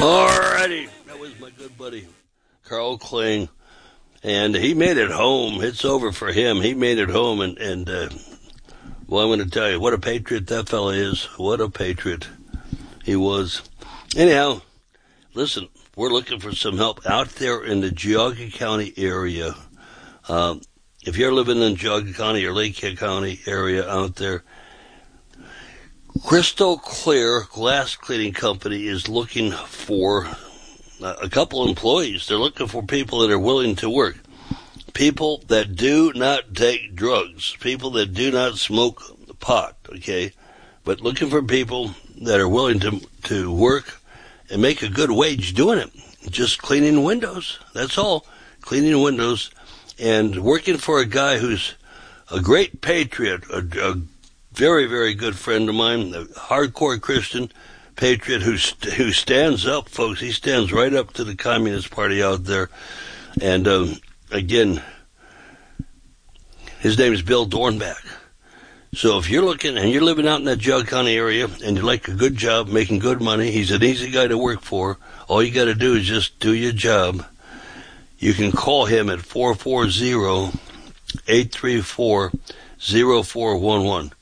Alrighty, that was my good buddy Carl Kling, and he made it home. It's over for him. He made it home, and well, I'm going to tell you, what a patriot that fella is. What a patriot he was. Anyhow, listen, we're looking for some help out there in the Geauga County area. If you're living in Geauga County or Lake County area out there, Crystal Clear Glass Cleaning Company is looking for a couple employees. They're looking for people that are willing to work. People that do not take drugs. People that do not smoke pot, okay? But looking for people that are willing to work and make a good wage doing it. Just cleaning windows. That's all. Cleaning windows and working for a guy who's a great patriot, a very, very good friend of mine, a hardcore Christian patriot who stands up, folks. He stands right up to the Communist Party out there. And, again, his name is Bill Dornbach. So if you're looking and you're living out in that Geauga County area and you like a good job, making good money, he's an easy guy to work for. All you got to do is just do your job. You can call him at 440-834-0411.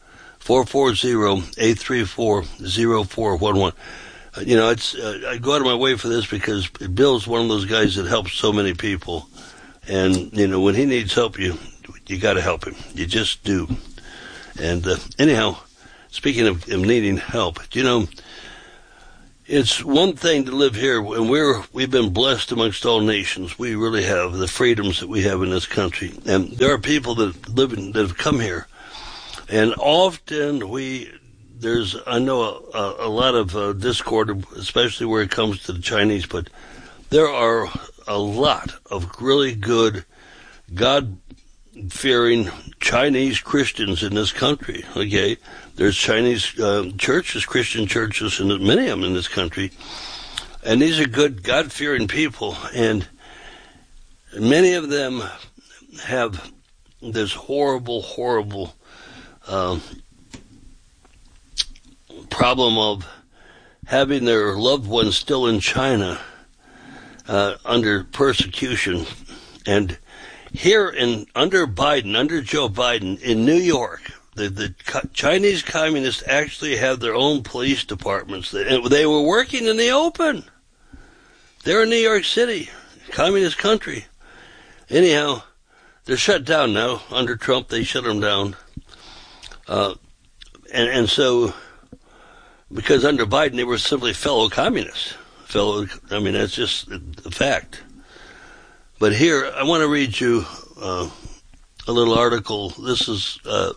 440-834-0411. You know, I go out of my way for this because Bill's one of those guys that helps so many people. And, you know, when he needs help, you got to help him. You just do. And anyhow, speaking of needing help, you know, it's one thing to live here, and we've been blessed amongst all nations. We really have the freedoms that we have in this country. And there are people that have come here. And often I know a lot of discord, especially where it comes to the Chinese, but there are a lot of really good, God-fearing Chinese Christians in this country, okay? There's Chinese churches, Christian churches, and many of them in this country. And these are good, God-fearing people, and many of them have this horrible, horrible problem of having their loved ones still in China under persecution. And here under Joe Biden in New York, the Chinese communists actually have their own police departments. They were working in the open. They're in New York City, communist country. Anyhow, they're shut down now. Under Trump, they shut them down. And so, because under Biden, they were simply fellow communists. That's just the fact. But here, I want to read you a little article. This is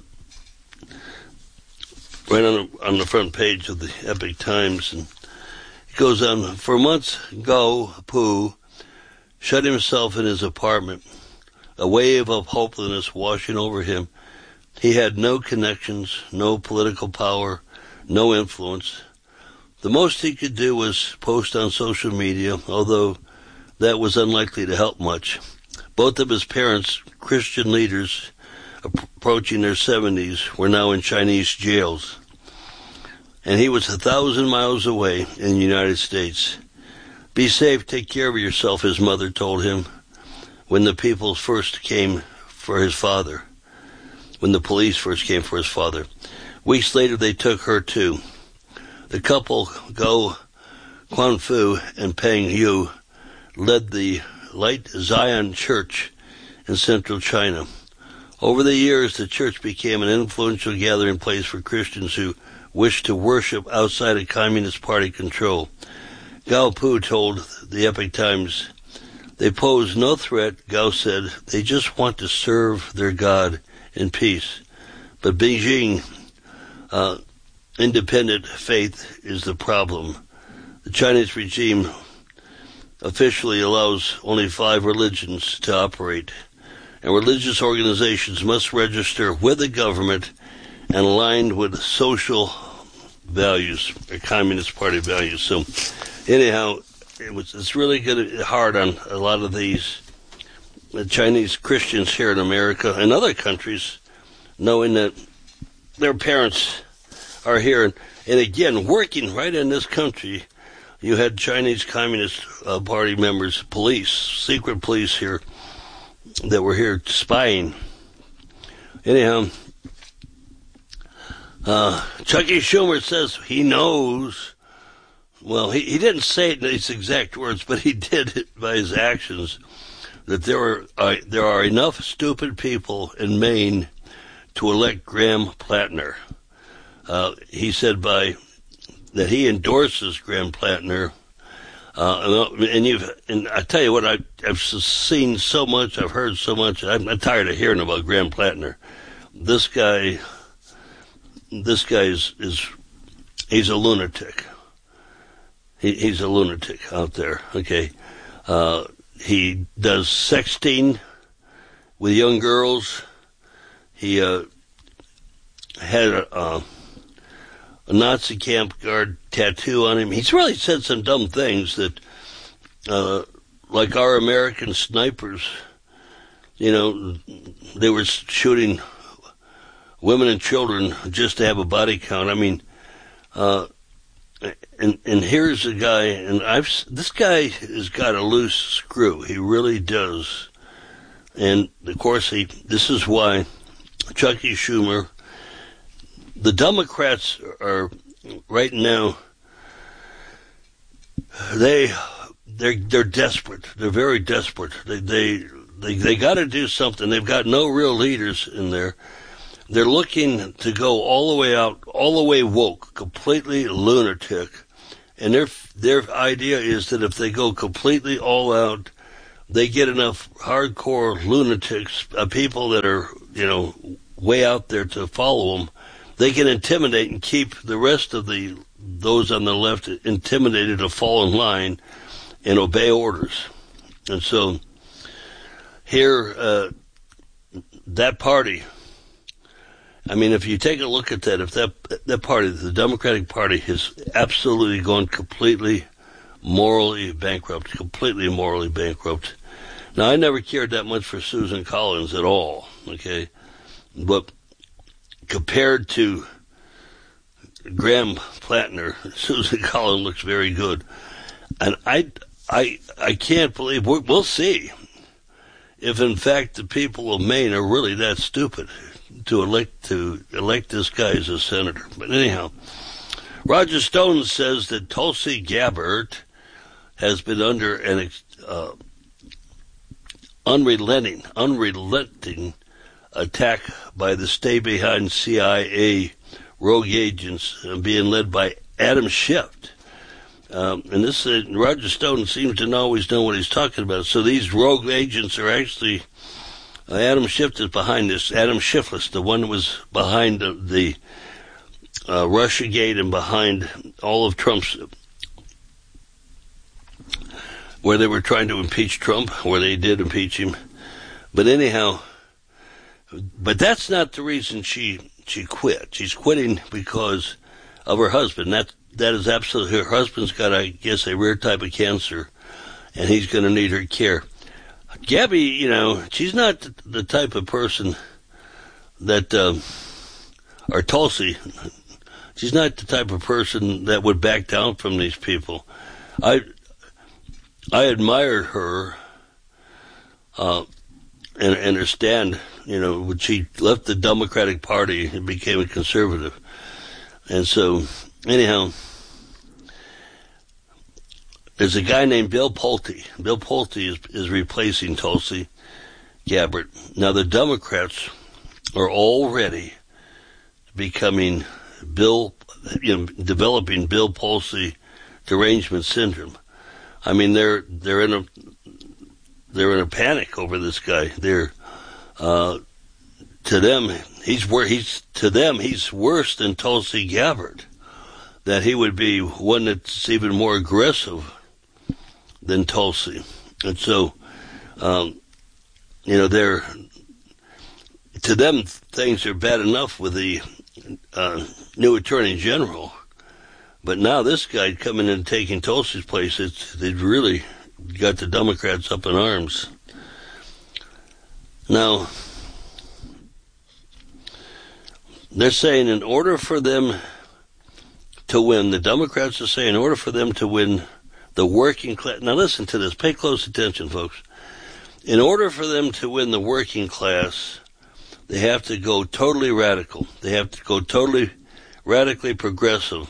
right on the front page of the Epoch Times. And it goes on, for months, Gao Pu shut himself in his apartment, a wave of hopelessness washing over him. He had no connections, no political power, no influence. The most he could do was post on social media, although that was unlikely to help much. Both of his parents, Christian leaders approaching their 70s, were now in Chinese jails. And he was 1,000 miles away in the United States. Be safe, take care of yourself, his mother told him when the people first came for his father. When the police first came for his father. Weeks later, they took her too. The couple, Go Quanfu and Peng Yu, led the Light Zion Church in central China. Over the years, the church became an influential gathering place for Christians who wished to worship outside of Communist Party control. Gao Pu told the Epoch Times, they pose no threat, Gao said. They just want to serve their God in peace. But Beijing, independent faith is the problem. The Chinese regime officially allows only 5 religions to operate, and religious organizations must register with the government and aligned with social values, or Communist Party values. So, anyhow, it's really hard on a lot of these Chinese Christians here in America and other countries, knowing that their parents are here and again working right in this country. you had Chinese Communist Party members, police, secret police here, that were here spying. Anyhow, Chucky Schumer says he knows. Well, he didn't say it in these exact words, but he did it by his actions, that there are enough stupid people in Maine to elect Graham Plattner. He said that he endorses Graham Plattner. And I tell you what, I've seen so much, I've heard so much, I'm tired of hearing about Graham Plattner. This guy is he's a lunatic. He's a lunatic out there, okay? He does sexting with young girls. He had a Nazi camp guard tattoo on him. He's really said some dumb things that, like our American snipers, they were shooting women and children just to have a body count. I mean, and here's a guy, and this guy has got a loose screw. He really does. And of course, this is why Chucky Schumer, the Democrats are right now, they're desperate. They're very desperate. They got to do something. They've got no real leaders in there. They're looking to go all the way out, all the way woke, completely lunatic. And their idea is that if they go completely all out, they get enough hardcore lunatics, people that are, way out there to follow them. They can intimidate and keep the rest of those on the left intimidated to fall in line and obey orders. And so here, that party, I mean, if you take a look at that, if that party, the Democratic Party, has absolutely gone completely morally bankrupt, completely morally bankrupt. Now, I never cared that much for Susan Collins at all, okay? But compared to Graham Plattner, Susan Collins looks very good. And I can't believe, we'll see if in fact the people of Maine are really that stupid to elect this guy as a senator. But anyhow, Roger Stone says that Tulsi Gabbard has been under an unrelenting attack by the stay-behind CIA rogue agents being led by Adam Schiff. And this Roger Stone seems to always know what he's talking about. So these rogue agents are actually Adam Schiff is behind this. Adam Schiff, the one that was behind the Russiagate and behind all of Trump's, where they were trying to impeach Trump, where they did impeach him. But anyhow, but that's not the reason she quit. She's quitting because of her husband. That is absolutely, her husband's got, I guess, a rare type of cancer, and he's going to need her care. Gabby, she's not the type of person that, or Tulsi, she's not the type of person that would back down from these people. I admired her, and her stand, when she left the Democratic Party and became a conservative. And so, anyhow, there's a guy named Bill Pulte. Bill Pulte is replacing Tulsi Gabbard. Now, the Democrats are already becoming developing Bill Pulte derangement syndrome. I mean, they're in a panic over this guy. To them, he's worse than Tulsi Gabbard. That he would be one that's even more aggressive than Tulsi. And so, to them, things are bad enough with the new Attorney General. But now this guy coming in and taking Tulsi's place, they've really got the Democrats up in arms. Now, they're saying in order for them to win, the Democrats are saying in order for them to win the working class. Now listen to this. Pay close attention, folks. In order for them to win the working class, they have to go totally radical. They have to go totally radically progressive.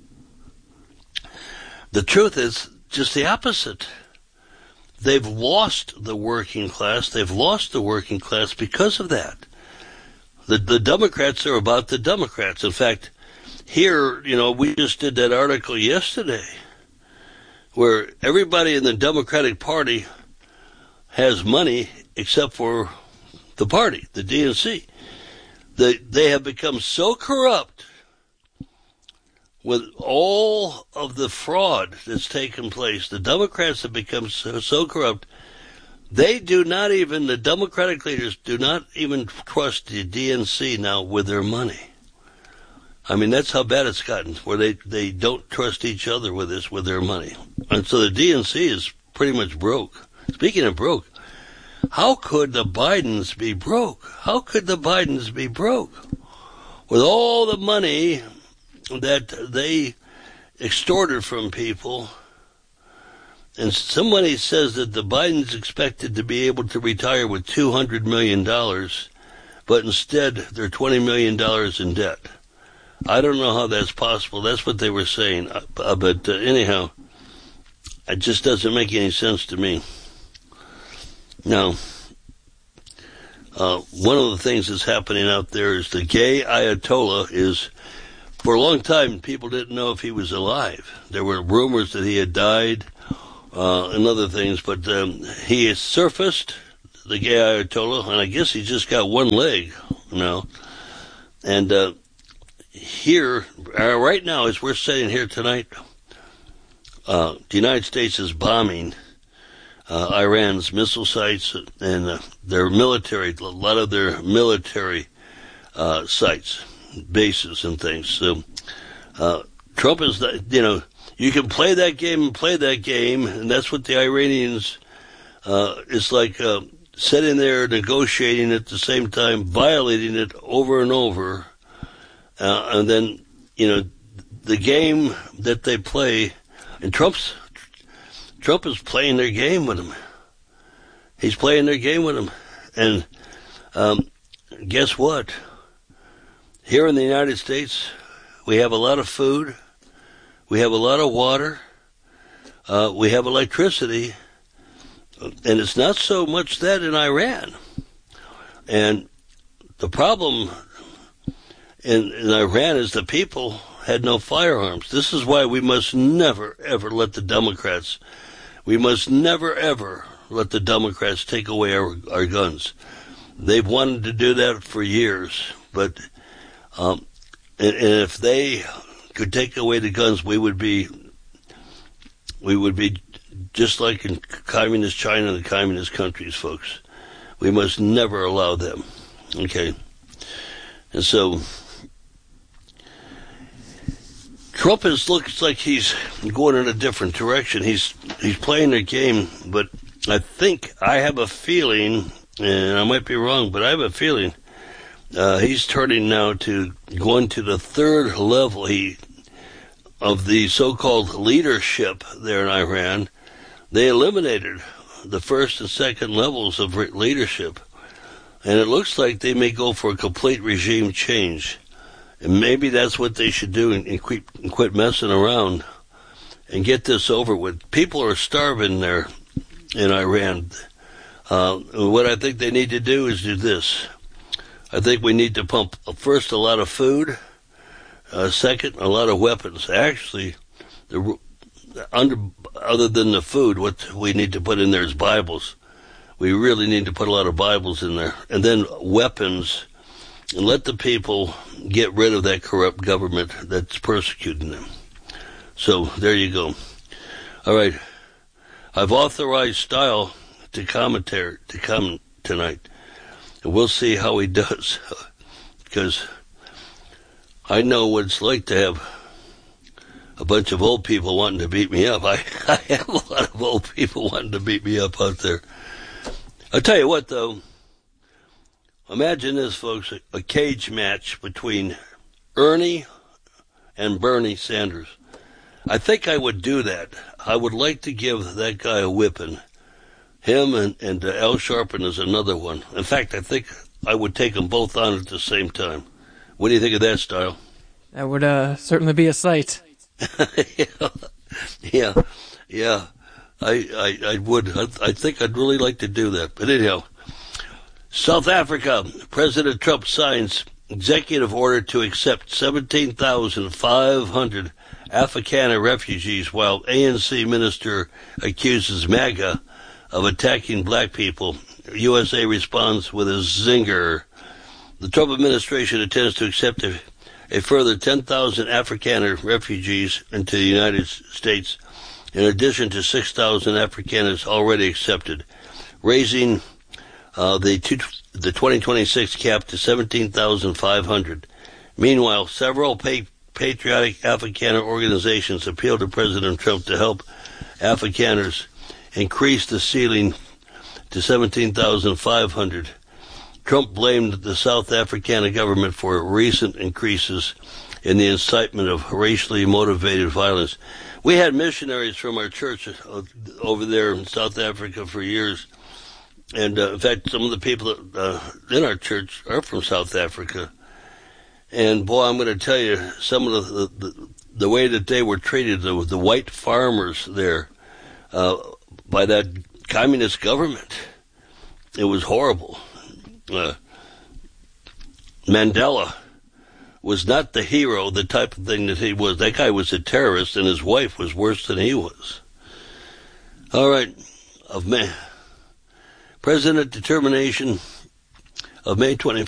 The truth is just the opposite. They've lost the working class. They've lost the working class because of that. The Democrats are about the Democrats. In fact, here, we just did that article yesterday where everybody in the Democratic Party has money except for the party, the DNC. They have become so corrupt with all of the fraud that's taken place. The Democrats have become so corrupt, the Democratic leaders do not even trust the DNC now with their money. I mean, that's how bad it's gotten, where they don't trust each other with their money. And so the DNC is pretty much broke. Speaking of broke, how could the Bidens be broke? How could the Bidens be broke? With all the money that they extorted from people, and somebody says that the Bidens expected to be able to retire with $200 million, but instead they're $20 million in debt. I don't know how that's possible. That's what they were saying. But anyhow, it just doesn't make any sense to me. Now, one of the things that's happening out there is the gay Ayatollah is, for a long time, people didn't know if he was alive. There were rumors that he had died and other things, but he has surfaced, the gay Ayatollah, and I guess he just got one leg now. And here, right now, as we're sitting here tonight, the United States is bombing Iran's missile sites and their military, a lot of their military sites, bases and things. So Trump is, you can play that game, and that's what the Iranians, it's like sitting there negotiating at the same time, violating it over and over. And then, the game that they play, and Trump is playing their game with them. He's playing their game with them. And guess what? Here in the United States, we have a lot of food. We have a lot of water. We have electricity. And it's not so much that in Iran. And the problem in Iran is the people had no firearms. This is why we must never, ever let the Democrats take away our guns. They've wanted to do that for years, but and if they could take away the guns, we would be just like in communist China and the communist countries, folks. We must never allow them. Okay, and so Trump looks like he's going in a different direction. He's playing their game, but I have a feeling, and I might be wrong, but I have a feeling he's turning now to going to the third level of the so-called leadership there in Iran. They eliminated the first and second levels of leadership, and it looks like they may go for a complete regime change. And maybe that's what they should do and quit messing around and get this over with. People are starving there in Iran. What I think they need to do is do this. I think we need to pump, first, a lot of food. Second, a lot of weapons. Actually, other than the food, what we need to put in there is Bibles. We really need to put a lot of Bibles in there. And then weapons. And let the people get rid of that corrupt government that's persecuting them. So, there you go. All right. I've authorized Style to come tonight. And we'll see how he does. Because I know what it's like to have a bunch of old people wanting to beat me up. I have a lot of old people wanting to beat me up out there. I'll tell you what, though. Imagine this, folks, a cage match between Ernie and Bernie Sanders. I think I would do that. I would like to give that guy a whipping. Him and Al Sharpton is another one. In fact, I think I would take them both on at the same time. What do you think of that style? That would certainly be a sight. Yeah. I would. I think I'd really like to do that. But anyhow, South Africa, President Trump signs executive order to accept 17,500 Afrikaner refugees, while ANC minister accuses MAGA of attacking black people. USA responds with a zinger. The Trump administration intends to accept a further 10,000 Afrikaner refugees into the United States, in addition to 6,000 Afrikaners already accepted, raising the 2026 cap to 17,500. Meanwhile, several patriotic Afrikaner organizations appealed to President Trump to help Afrikaners increase the ceiling to 17,500. Trump blamed the South African government for recent increases in the incitement of racially motivated violence. We had missionaries from our church over there in South Africa for years. And in fact, some of the people in our church are from South Africa. And boy, I'm going to tell you, some of the way that they were treated, the white farmers there, by that communist government, it was horrible. Mandela was not the hero, the type of thing that he was. That guy was a terrorist, and his wife was worse than he was. All right, President determination of May 21st.